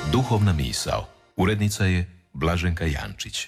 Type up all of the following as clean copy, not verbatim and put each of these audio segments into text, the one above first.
Duhovna misao. Urednica je Blaženka Jančić.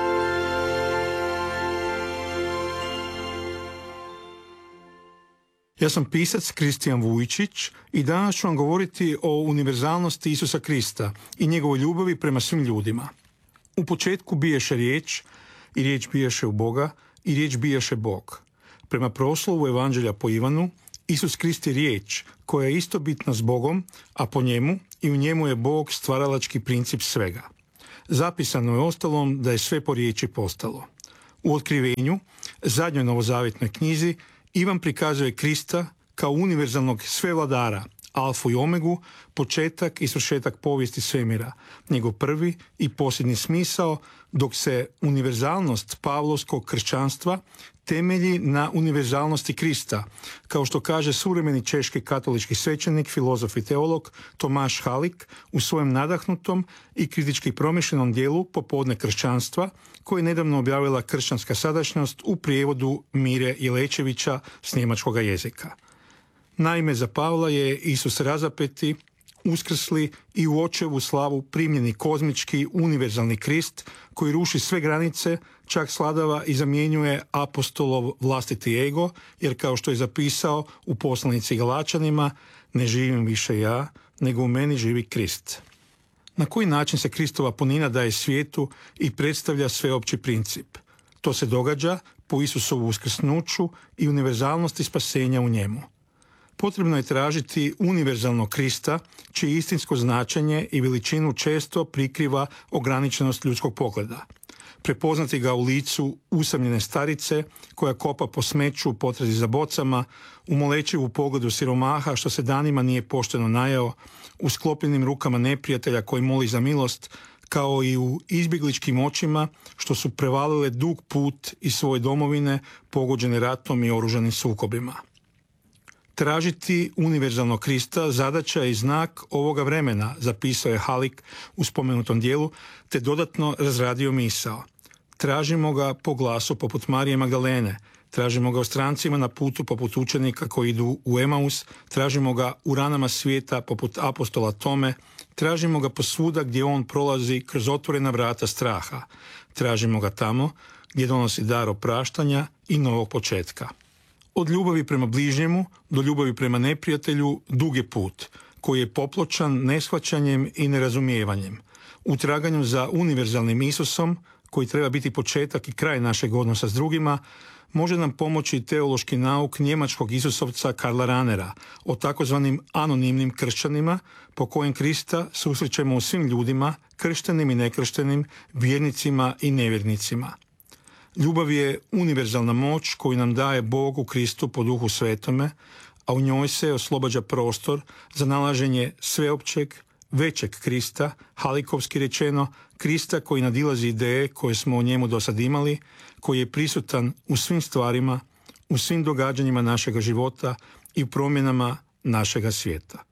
Ja sam pisac Kristijan Vujčić i danas ću vam govoriti o univerzalnosti Isusa Krista i njegovoj ljubavi prema svim ljudima. U početku biješe riječ i riječ biješe u Boga i riječ biješe Bog. Prema proslovu Evanđelja po Ivanu, Isus Krist je riječ koja je istobitna s Bogom, a po njemu i u njemu je Bog stvaralački princip svega. Zapisano je ostalom da je sve po riječi postalo. U Otkrivenju, zadnjoj novozavjetnoj knjizi, Ivan prikazuje Krista kao univerzalnog svevladara, alfu i omegu, početak i svršetak povijesti svemira, njegov prvi i posljednji smisao, dok se univerzalnost pavlovskog kršćanstva temelji na univerzalnosti Krista, kao što kaže suvremeni češki katolički svećenik, filozof i teolog Tomaš Halik u svojem nadahnutom i kritički promišljenom dijelu Popodne kršćanstva, koje je nedavno objavila Kršćanska sadašnjost u prijevodu Mire Jelečevića s njemačkog jezika. Naime, za Pavla je Isus razapeti, uskrsli i u očevu slavu primljeni kozmički univerzalni Krist koji ruši sve granice, čak sladava i zamjenjuje apostolov vlastiti ego, jer kao što je zapisao u poslanici Galačanima, ne živim više ja, nego u meni živi Krist. Na koji način se Kristova punina daje svijetu i predstavlja sveopći princip? To se događa po Isusovu uskrsnuću i univerzalnosti spasenja u njemu. Potrebno je tražiti univerzalnog Krista, čije istinsko značenje i veličinu često prikriva ograničenost ljudskog pogleda. Prepoznati ga u licu usamljene starice koja kopa po smeću u potrazi za bocama, u molećivu pogledu siromaha što se danima nije pošteno najeo, u sklopljenim rukama neprijatelja koji moli za milost, kao i u izbjegličkim očima što su prevalile dug put iz svoje domovine pogođene ratom i oružanim sukobima. Tražiti univerzalnog Krista zadaća je i znak ovoga vremena, zapisao je Halik u spomenutom dijelu, te dodatno razradio misao. Tražimo ga po glasu poput Marije Magdalene, tražimo ga u strancima na putu poput učenika koji idu u Emaus, tražimo ga u ranama svijeta poput apostola Tome, tražimo ga posvuda gdje on prolazi kroz otvorena vrata straha, tražimo ga tamo gdje donosi dar opraštanja i novog početka. Od ljubavi prema bližnjemu do ljubavi prema neprijatelju dug je put, koji je popločan neshvaćanjem i nerazumijevanjem. U traganju za univerzalnim Isusom, koji treba biti početak i kraj našeg odnosa s drugima, može nam pomoći teološki nauk njemačkog Isusovca Karla Ranera o takozvanim anonimnim kršćanima, po kojem Krista susrećemo u svim ljudima, krštenim i nekrštenim, vjernicima i nevjernicima. Ljubav je univerzalna moć koju nam daje Bog u Kristu po Duhu Svetome, a u njoj se oslobađa prostor za nalaženje sveopćeg, većeg Krista, halikovski rečeno, Krista koji nadilazi ideje koje smo o njemu do sad imali, koji je prisutan u svim stvarima, u svim događanjima našega života i u promjenama našega svijeta.